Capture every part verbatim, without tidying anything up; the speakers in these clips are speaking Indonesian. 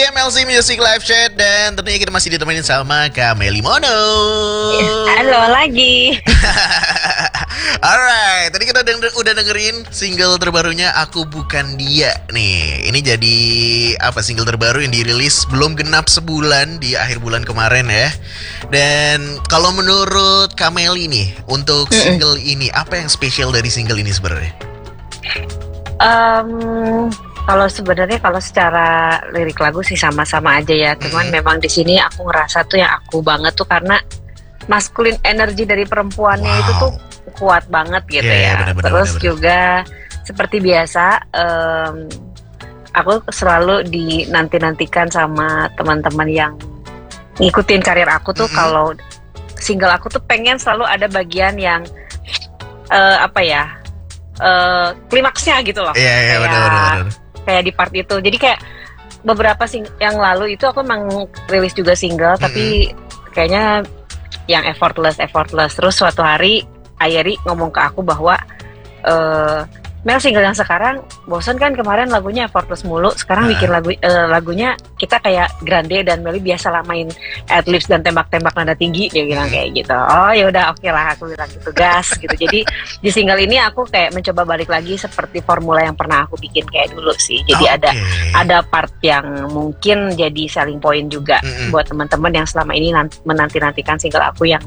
M L C Music Live Chat. Dan tentunya kita masih ditemenin sama Kak Meli Mono. Halo lagi. Alright, tadi kita denger, udah dengerin single terbarunya Aku Bukan Dia. Nih, ini jadi apa, single terbaru yang dirilis belum genap sebulan di akhir bulan kemarin ya. Dan kalau menurut Kak Meli nih, untuk single Mm-mm. ini, apa yang spesial dari single ini sebenarnya? Um, kalau sebenarnya kalau secara lirik lagu sih sama-sama aja ya. Cuman mm-hmm. memang di sini aku ngerasa tuh yang aku banget tuh karena maskulin energi dari perempuannya wow. itu tuh kuat banget gitu yeah, ya. Bener, bener, Terus bener, bener. juga seperti biasa, um, aku selalu dinanti-nantikan sama teman-teman yang ngikutin karir aku tuh. Mm-hmm. Kalau single aku tuh pengen selalu ada bagian yang uh, apa ya? Uh, klimaksnya gitu loh. Iya, yeah, yeah, benar-benar. Kayak di part itu. Jadi kayak beberapa sing- yang lalu itu aku emang rilis juga single, mm-hmm. tapi kayaknya yang effortless effortless. Terus suatu hari Ayeri ngomong ke aku bahwa uh, Mel, single yang sekarang bosan kan, kemarin lagunya effortless mulu, sekarang nah. bikin lagu uh, lagunya kita kayak Grande dan Meli biasa lah main adlibs dan tembak-tembak nada tinggi, dia bilang kayak gitu. Oh ya udah oke okay lah, aku bilang gitu, gas gitu. Jadi di single ini aku kayak mencoba balik lagi seperti formula yang pernah aku bikin kayak dulu sih. Jadi okay. ada ada part yang mungkin jadi selling point juga mm-hmm. buat teman-teman yang selama ini nanti, menanti-nantikan single aku yang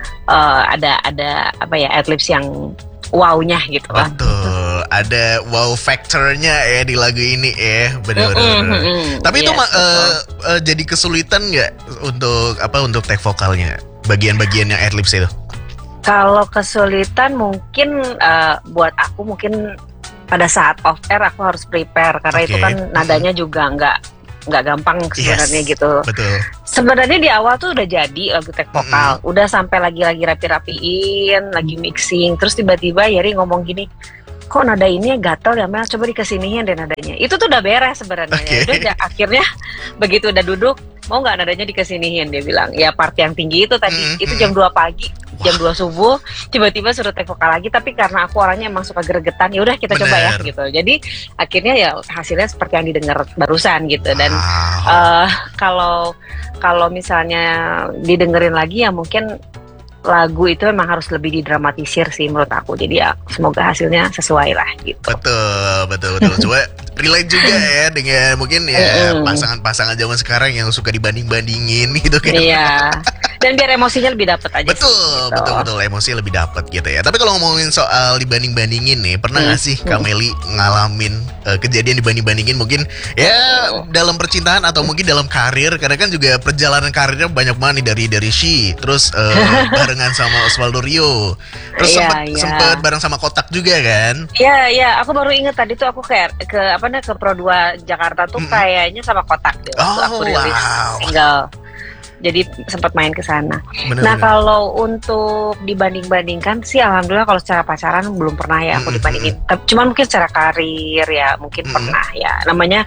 uh, ada ada apa ya, adlibs yang wow-nya gitu lah. Betul, ada wow factor-nya ya di lagu ini ya, benar-benar. Mm-hmm, mm-hmm. Tapi yes, itu uh, uh, jadi kesulitan nggak untuk apa, untuk take vokalnya, bagian-bagian yang adlibs itu? Kalau kesulitan mungkin uh, buat aku mungkin pada saat off air aku harus prepare karena okay. itu kan nadanya mm-hmm. juga nggak nggak gampang sebenarnya yes, gitu. Betul. Sebenarnya di awal tuh udah jadi lagu take vokal, mm-hmm. udah sampai lagi-lagi rapi-rapiin, lagi mixing, terus tiba-tiba Yeri ngomong gini, kok nada ini gatel ya Mel, coba dikesinihin deh nadanya. Itu tuh udah beres sebenarnya. Okay. Udah akhirnya begitu udah duduk, mau nggak nadanya dikesinihin, dia bilang. Ya part yang tinggi itu tadi, mm-hmm. itu jam dua pagi, wow. jam dua subuh, tiba-tiba suruh take vokal lagi. Tapi karena aku orangnya emang suka gregetan, ya udah kita Bener. coba ya gitu. Jadi akhirnya ya hasilnya seperti yang didengar barusan gitu. Dan wow. uh, kalau kalau misalnya didengerin lagi ya mungkin lagu itu memang harus lebih didramatisir sih menurut aku. Jadi ya semoga hasilnya sesuai lah gitu. Betul, betul, betul. Coba relate juga ya dengan mungkin ya pasangan-pasangan zaman sekarang yang suka dibanding-bandingin gitu kan. Iya. Dan biar emosinya lebih dapet aja. Betul, sih, gitu. betul, betul. Emosi lebih dapet gitu ya. Tapi kalau ngomongin soal dibanding-bandingin nih, pernah nggak hmm. sih Kak Meli ngalamin uh, kejadian dibanding-bandingin mungkin ya oh. dalam percintaan atau mungkin dalam karir? Karena kan juga perjalanan karirnya banyak banget nih, dari dari She, terus uh, barengan sama Osvaldo Rio, terus yeah, sempet yeah. sempet bareng sama Kotak juga kan? Iya, yeah, iya. Yeah. Aku baru inget tadi tuh aku kayak ke apa nih ke Pro dua Jakarta tuh mm-hmm. kayaknya sama Kotak deh. Oh, aku rilis wow. single. Jadi sempat main ke sana. Bener, nah, bener. Kalau untuk dibanding-bandingkan sih alhamdulillah kalau secara pacaran belum pernah ya aku mm-hmm. dibandingin. Cuman mungkin secara karir ya mungkin mm-hmm. pernah ya. Namanya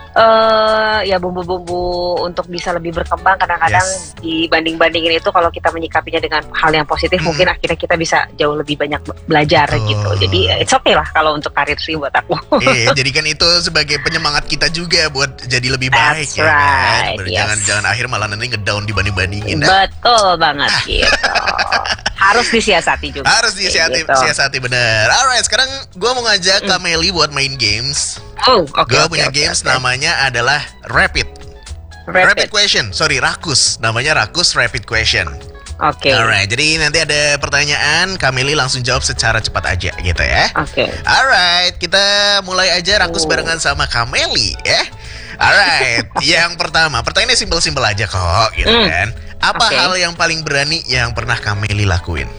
Uh, ya bumbu-bumbu untuk bisa lebih berkembang. Kadang-kadang yes. dibanding-bandingin itu kalau kita menyikapinya dengan hal yang positif, mm. mungkin akhirnya kita bisa jauh lebih banyak belajar oh. gitu. Jadi it's okay lah kalau untuk karir sih buat aku. Eh, jadi kan itu sebagai penyemangat kita juga buat jadi lebih baik. That's ya right, kan? yes. Jangan jangan akhir malah nanti ngedown dibanding-bandingin. Betul banget gitu. Harus disiasati juga. Harus disiasati, gitu. siasati bener. Alright, sekarang gue mau ngajak mm. Kak Meli buat main games. Oh, oke. Okay, gue okay, punya okay, games okay. namanya adalah Rapid. Rapid. Rapid question. Sorry, Rakus. Namanya Rakus Rapid Question. Oke. Okay. Alright, jadi nanti ada pertanyaan, Kak Meli langsung jawab secara cepat aja gitu ya. Oke. Okay. Alright, kita mulai aja Rakus oh. barengan sama Kak Meli ya. Alright, yang pertama, pertanyaannya simpel-simpel aja kok gitu mm. kan. Apa okay. hal yang paling berani yang pernah Kak Meli lakuin?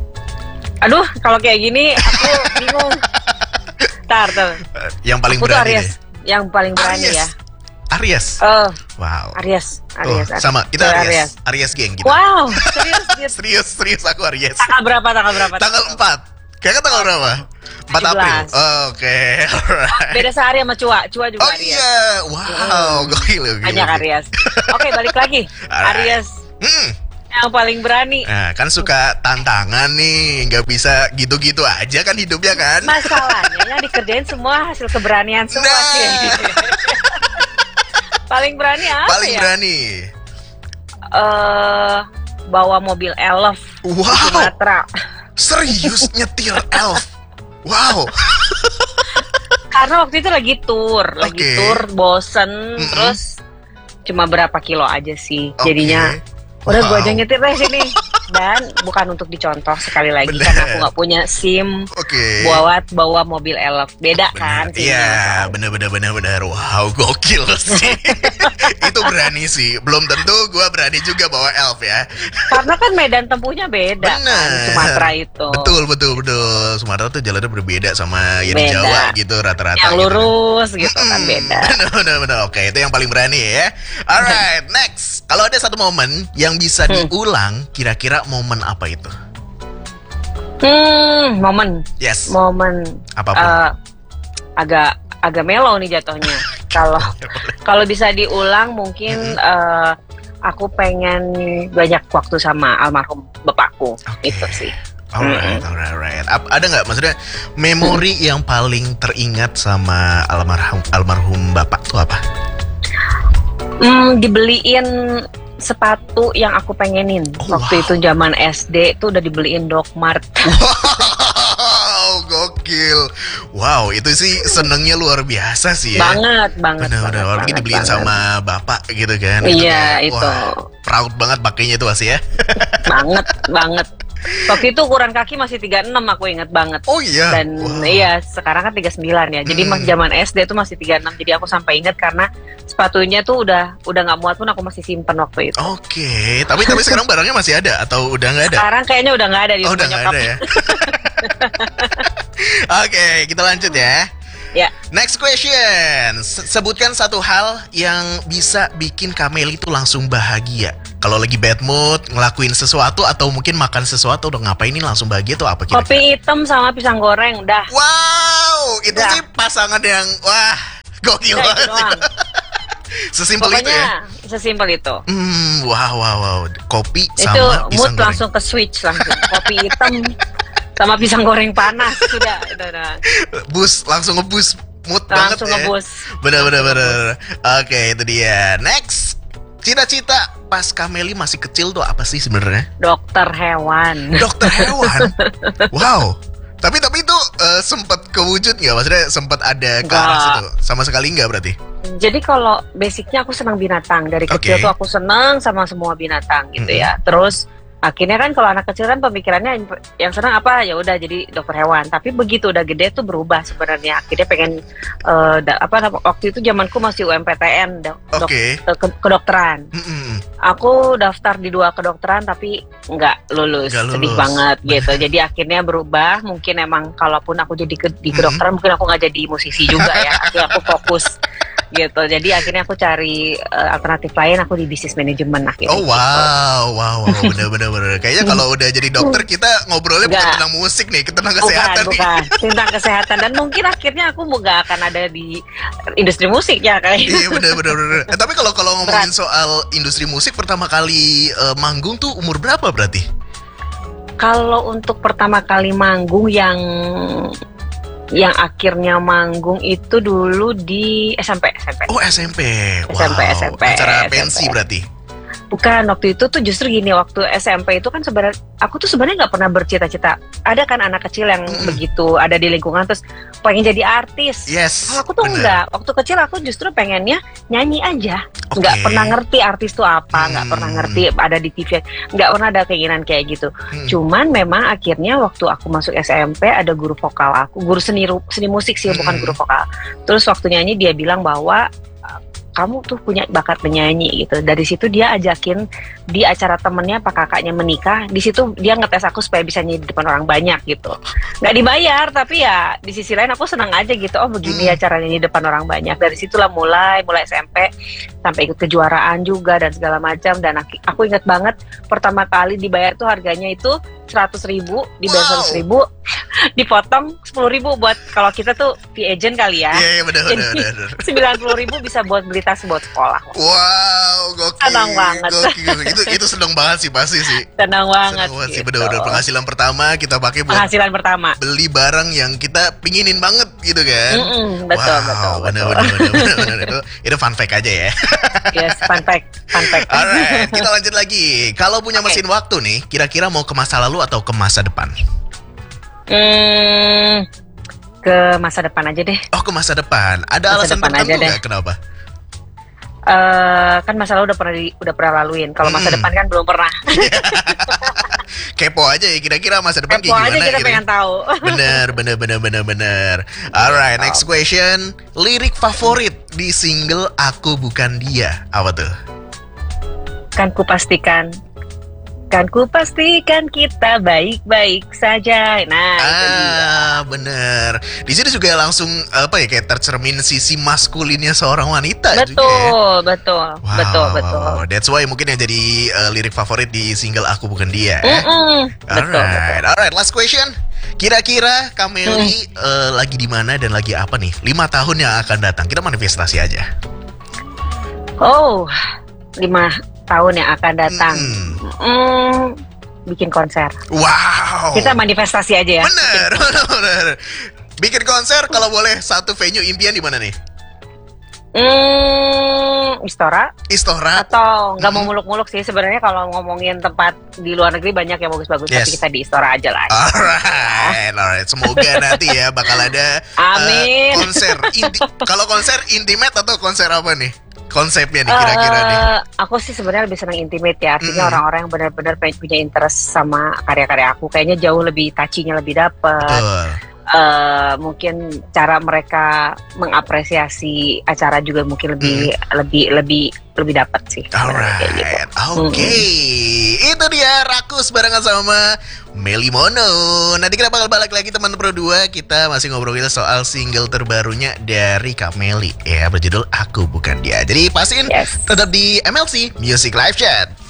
Aduh, kalau kayak gini aku bingung. Tar, tar. Yang paling aku berani Aries. deh. Yang paling berani Aries. ya. Aries. Oh. Wow. Aries. Aries. Oh, sama kita Aries. Aries. Aries geng kita. Wow. Serius, serius. serius, serius aku Aries. Tanggal berapa? Tanggal berapa? Tanggal empat. Kayaknya tanggal berapa? empat April. Oh, Oke, okay. Alright. Beda sehari sama Cua. Cua juga oh, Aries. Oh iya. Wow, hmm. gokil. Banyak Aries. Oke, okay, balik lagi. Aries. Hmm. Yang paling berani. Nah, kan suka tantangan nih, nggak bisa gitu-gitu aja kan hidupnya kan. Masalahnya yang dikerjain semua hasil keberanian semua. Nah. Paling berani apa Paling ya? berani. Uh, bawa mobil elf wow. di Sumatera. Serius nyetir elf? Wow. Karena waktu itu lagi tour, okay. lagi tour, bosen, mm-hmm. terus cuma berapa kilo aja sih, okay. jadinya udah wow. gue aja nyetir deh sini. Dan bukan untuk dicontoh sekali lagi bener. Karena aku nggak punya SIM okay. buat bawa mobil elf, beda bener. Kan? Iya, bener-bener bener-bener. Wow, gokil sih. Itu berani sih. Belum tentu gue berani juga bawa elf ya. Karena kan medan tempuhnya beda bener. Kan Sumatera itu. Betul betul betul. Sumatera tuh jalannya berbeda sama yang di Jawa gitu rata-rata. Yang lurus gitu, gitu kan beda. Bener-bener. Oke, itu yang paling berani ya. Alright, next. Kalau ada satu momen yang bisa hmm. diulang, kira-kira momen apa itu? Hmm, momen. Yes. Momen. Apapun. Uh, agak agak mellow nih jatuhnya. Kalau kalau bisa diulang, mungkin mm-hmm. uh, aku pengen banyak waktu sama almarhum bapakku. Okay. Itu sih. Alright, mm-hmm. alright, alright. Ada nggak maksudnya memori mm-hmm. yang paling teringat sama almarhum almarhum bapak tuh apa? Hmm, dibeliin sepatu yang aku pengenin. Oh, waktu wow. itu zaman S D tuh udah dibeliin Doc Mart. Wow, gokil. Wow, itu sih senengnya luar biasa sih ya. Banget, banget. Bener-bener, apalagi dibeliin banget. Sama bapak gitu kan. Iya, itu. Kayak, itu. Wah, proud banget pakainya itu pasti ya. Banget, banget. Waktu itu ukuran kaki masih tiga puluh enam, aku ingat banget. Oh iya. Dan wow. iya, sekarang kan tiga puluh sembilan ya. Jadi hmm. zaman S D tuh masih tiga puluh enam. Jadi aku sampai ingat karena sepatunya tuh udah udah nggak muat pun aku masih simpen waktu itu. Oke, okay. tapi tapi sekarang barangnya masih ada atau udah nggak ada? Sekarang kayaknya udah nggak ada di oh, rumah udah nggak ada ya. Oke, okay, kita lanjut ya. Ya. Next question. Sebutkan satu hal yang bisa bikin Kameli tuh langsung bahagia. Kalau lagi bad mood, ngelakuin sesuatu atau mungkin makan sesuatu, udah ngapainin langsung bahagia tuh apa kira-kira? Kopi hitam sama pisang goreng, udah. Wow, itu udah. Sih pasangan yang wah gokil udah, banget. Sesimpel itu ya? Sesimpel itu. Hmm, wow, wow, wow. Kopi itu sama pisang goreng. Itu mood langsung ke switch langsung. Kopi hitam sama pisang goreng panas sudah itu udah. Bus langsung ngebus mood langsung banget ngebus. Ya. Bener-bener bener. Oke, itu dia. Next. Cita-cita pas Kameli masih kecil tuh apa sih sebenarnya? Dokter hewan. Dokter hewan. Wow. Tapi tapi itu uh, sempat kewujud nggak? Maksudnya sempat ada ke arah situ? Sama sekali nggak berarti? Jadi kalau basicnya aku senang binatang. Dari kecil okay. tuh aku senang sama semua binatang gitu mm-hmm. ya. Terus akhirnya kan kalau anak kecil kan pemikirannya yang senang apa ya udah jadi dokter hewan. Tapi begitu udah gede tuh berubah sebenarnya. Akhirnya pengen uh, da, apa waktu itu zamanku masih U M P T N dok, okay. dok, ke, kedokteran. Mm-hmm. Aku daftar di dua kedokteran tapi nggak lulus. Nggak lulus. Sedih banget gitu. Jadi akhirnya berubah. Mungkin emang kalaupun aku jadi ke, di kedokteran mm-hmm. mungkin aku nggak jadi musisi juga ya. Akhirnya aku fokus gitu. Jadi akhirnya aku cari uh, alternatif lain, aku di bisnis manajemen akhirnya. Oh wow, gitu. wow, wow, bener-bener. Kayaknya kalau udah jadi dokter kita ngobrolnya Nggak. bukan tentang musik nih, tentang kesehatan bukan, nih. Bukan, tentang kesehatan. Dan mungkin akhirnya aku nggak akan ada di industri musik ya kayaknya. Iya bener-bener. Eh, tapi kalau kalau ngomongin Berat. soal industri musik, pertama kali uh, manggung tuh umur berapa berarti? Kalau untuk pertama kali manggung yang yang akhirnya manggung itu dulu di S M P. S M P. Oh S M P. Wow. S M P, S M P. Acara S M P. pensi berarti? Bukan, waktu itu tuh justru gini, waktu S M P itu kan sebenarnya aku tuh sebenarnya nggak pernah bercita-cita. Ada kan anak kecil yang mm. begitu ada di lingkungan terus pengen jadi artis. Yes. Kalau aku tuh bener. enggak. Waktu kecil aku justru pengennya nyanyi aja. Okay. Nggak pernah ngerti artis tuh apa, nggak mm. pernah ngerti ada di T V. Nggak pernah ada keinginan kayak gitu. Mm. Cuman memang akhirnya waktu aku masuk S M P ada guru vokal aku, guru seni seni musik sih, mm. bukan guru vokal. Terus waktu nyanyi dia bilang bahwa kamu tuh punya bakat menyanyi gitu. Dari situ dia ajakin di acara temennya apa kakaknya menikah. Di situ dia ngetes aku supaya bisa nyanyi di depan orang banyak gitu. Nggak dibayar, tapi ya di sisi lain aku senang aja gitu. Oh begini ya cara nyanyi di depan orang banyak. Dari situlah mulai, mulai S M P sampai ikut kejuaraan juga dan segala macam. Dan aku, aku ingat banget pertama kali dibayar tuh harganya itu seratus ribu, dibayar seratus ribu. dipotong sepuluh ribu buat kalau kita tuh fee agent kali ya. Iya, iya benar Jadi benar. sembilan puluh ribu bisa buat beli tas buat sekolah. Wow, gokil. Senang banget. Gokil. Itu itu senang banget sih pasti sih. Senang banget. Senang banget gitu. sih, benar-benar penghasilan pertama kita pakai buat penghasilan pertama. Beli barang yang kita pinginin banget gitu kan. Mm-mm, betul, wow, betul, benar, betul. benar, benar, benar, benar. Itu itu fun fact aja ya. Yes, fun fact, fun fact. Alright, kita lanjut lagi. Kalau punya Okay. mesin waktu nih, kira-kira mau ke masa lalu atau ke masa depan? Hmm, ke masa depan aja deh. Oh, ke masa depan. Ada Masa alasan depan tertentu aja deh. nggak kenapa? Eh, kan masa lalu udah pernah di, udah pernah laluin. Kalau masa Hmm. depan kan belum pernah. Kepo aja ya, kira-kira masa depan Kepo kayak aja gimana kita gitu. pengen tahu. Bener, bener, bener, bener, bener. Alright, next question. Lirik favorit di single Aku Bukan Dia, apa tuh? Kan ku pastikan, kan ku pastikan kita baik-baik saja. Nah, itu dia. Ah, bener. Di sini juga langsung apa ya, kayak tercermin sisi maskulinnya seorang wanita Betul, juga ya. betul, Wow, betul, wow, betul. wow. That's why mungkin yang jadi uh, lirik favorit di single Aku Bukan Dia. Mm-mm. Betul, betul. Alright, alright. Last question. Kira-kira Kameli uh, lagi di mana dan lagi apa nih? Lima tahun yang akan datang. Kita manifestasi aja. Oh, lima tahun yang akan datang. Hmm. Hmm, bikin konser. Wow. Kita manifestasi aja ya. Bener, bener, bener. Bikin konser kalau boleh satu venue impian di mana nih? Hmm, Istora Istora. atau nggak mau Hmm. muluk-muluk sih sebenarnya kalau ngomongin tempat di luar negeri banyak yang bagus-bagus Yes. tapi kita di Istora aja lah. Alright, alright. Semoga nanti ya bakal ada uh, Amin. konser. Inti- kalau konser intimate atau konser apa nih? Konsepnya nih kira-kira nih. Eh, aku sih sebenarnya lebih senang intimate ya, artinya Mm-mm. orang-orang yang benar-benar pengen punya interest sama karya-karya aku kayaknya jauh lebih touchy-nya lebih dapet. Betul. Eh, mungkin cara mereka mengapresiasi acara juga mungkin lebih lebih lebih lebih dapat sih sebenarnya kayak gitu. Alright, oke. Itu dia Rakus barengan sama Meli Mono. Nanti kita bakal balik lagi teman Pro dua. Kita masih ngobrolin soal single terbarunya dari Kak Meli ya, berjudul Aku Bukan Dia. Jadi pastiin Yes. tetap di M L C Music Live Chat.